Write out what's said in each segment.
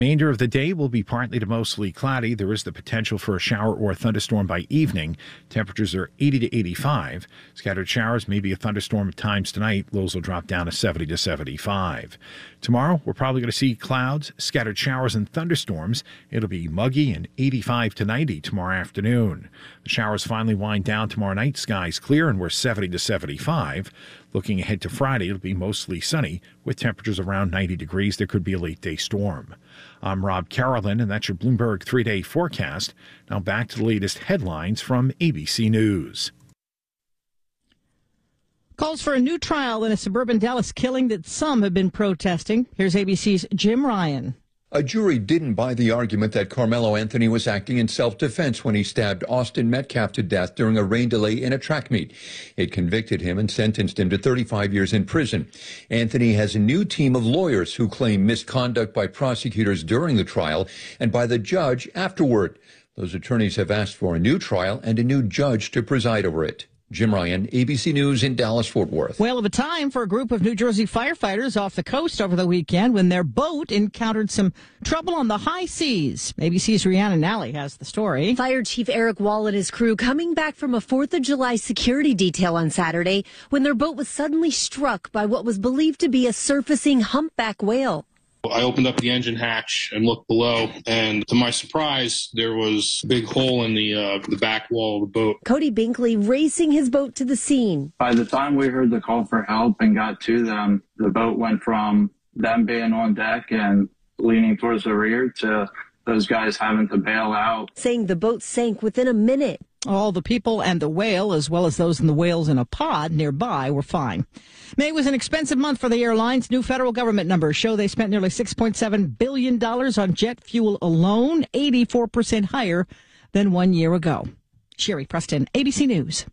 Remainder of the day will be partly to mostly cloudy. There is the potential for a shower or a thunderstorm by evening. Temperatures are 80 to 85. Scattered showers, maybe a thunderstorm at times tonight. Lows will drop down to 70 to 75. Tomorrow, we're probably going to see clouds, scattered showers, and thunderstorms. It'll be muggy and 85 to 90 tomorrow afternoon. The showers finally wind down tomorrow night. Skies clear, and we're 70 to 75. Looking ahead to Friday, it'll be mostly sunny with temperatures around 90 degrees. There could be a late-day storm. I'm Rob Carolyn, and that's your Bloomberg 3-day forecast. Now back to the latest headlines from ABC News. Calls for a new trial in a suburban Dallas killing that some have been protesting. Here's ABC's Jim Ryan. A jury didn't buy the argument that Carmelo Anthony was acting in self-defense when he stabbed Austin Metcalf to death during a rain delay in a track meet. It convicted him and sentenced him to 35 years in prison. Anthony has a new team of lawyers who claim misconduct by prosecutors during the trial and by the judge afterward. Those attorneys have asked for a new trial and a new judge to preside over it. Jim Ryan, ABC News in Dallas-Fort Worth. Whale of a time for a group of New Jersey firefighters off the coast over the weekend when their boat encountered some trouble on the high seas. ABC's Rhiannon Nally has the story. Fire Chief Eric Wall and his crew coming back from a 4th of July security detail on Saturday when their boat was suddenly struck by what was believed to be a surfacing humpback whale. I opened up the engine hatch and looked below, and to my surprise, there was a big hole in the back wall of the boat. Cody Binkley racing his boat to the scene. By the time we heard the call for help and got to them, the boat went from them being on deck and leaning towards the rear to those guys having to bail out. Saying the boat sank within a minute. All the people and the whale, as well as those in the whales in a pod nearby, were fine. May was an expensive month for the airlines. New federal government numbers show they spent nearly $6.7 billion on jet fuel alone, 84% higher than 1 year ago. Sherry Preston, ABC News.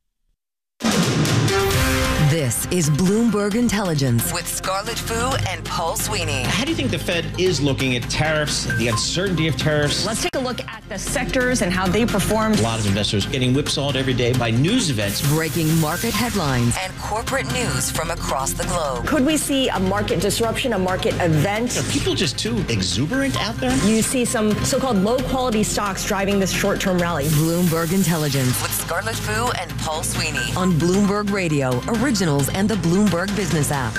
This is Bloomberg Intelligence with Scarlett Fu and Paul Sweeney. How do you think the Fed is looking at tariffs, the uncertainty of tariffs? Let's take a look at the sectors and how they performed. A lot of investors getting whipsawed every day by news events. Breaking market headlines and corporate news from across the globe. Could we see a market disruption, a market event? Are people just too exuberant out there? You see some so-called low-quality stocks driving this short-term rally. Bloomberg Intelligence with Scarlett Fu and Paul Sweeney on Bloomberg Radio, Originals and the Bloomberg Business app.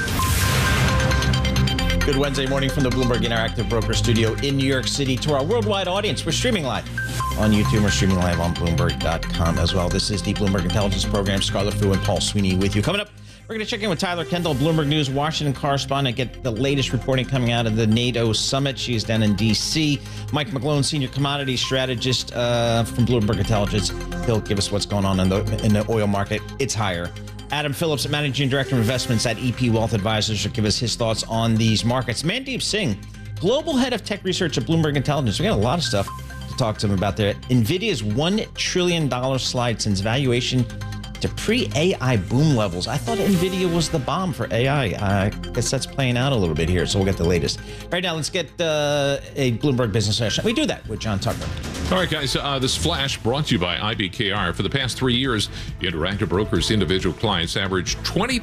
Good Wednesday morning from the Bloomberg Interactive Broker Studio in New York City. To our worldwide audience, we're streaming live on YouTube. We're streaming live on Bloomberg.com as well. This is the Bloomberg Intelligence Program. Scarlett Fu and Paul Sweeney with you. Coming up, we're going to check in with Tyler Kendall, Bloomberg News Washington correspondent, get the latest reporting coming out of the NATO summit. She's down in D.C. Mike McGlone, senior commodity strategist from Bloomberg Intelligence. He'll give us what's going on in the oil market. It's higher. Adam Phillips, Managing Director of Investments at EP Wealth Advisors, will give us his thoughts on these markets. Mandeep Singh, Global Head of Tech Research at Bloomberg Intelligence. We got a lot of stuff to talk to him about there. NVIDIA's $1 trillion slide sends valuation to pre-AI boom levels. I thought NVIDIA was the bomb for AI. I guess that's playing out a little bit here, so we'll get the latest. Right now, let's get a Bloomberg Business session. We do that with John Tucker. All right, guys, this flash brought to you by IBKR. For the past 3 years, Interactive Brokers individual clients averaged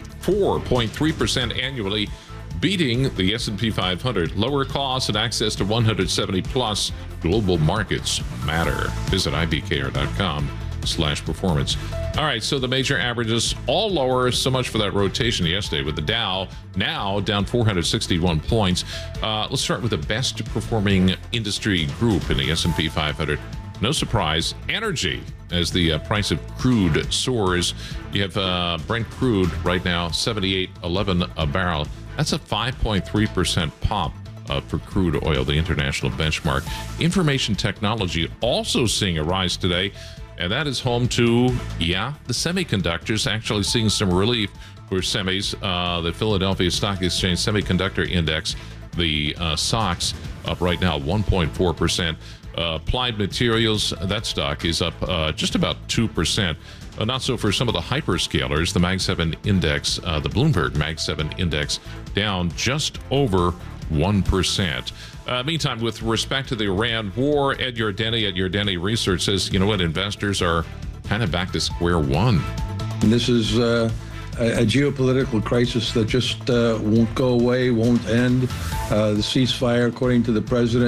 24.3% annually, beating the S&P 500. Lower costs and access to 170-plus global markets matter. Visit ibkr.com/performance. All right, so the major averages all lower. So much for that rotation yesterday with the Dow now down 461 points. Let's start with the best performing industry group in the S&P 500. No surprise, energy, as the price of crude soars. You have Brent crude right now, $78.11 a barrel. That's a 5.3% pop for crude oil, the international benchmark. Information technology also seeing a rise today. And that is home to, the semiconductors, actually seeing some relief for semis. The Philadelphia Stock Exchange Semiconductor Index, the SOX, up right now 1.4%. Applied Materials, that stock is up just about 2%. Not so for some of the hyperscalers. The Mag 7 Index, the Bloomberg Mag 7 Index, down just over 1%. Meantime, with respect to the Iran war, Ed Yardeni at Yardeni Research says, you know what, investors are kind of back to square one. This is a geopolitical crisis that just won't go away, won't end. The ceasefire, according to the president,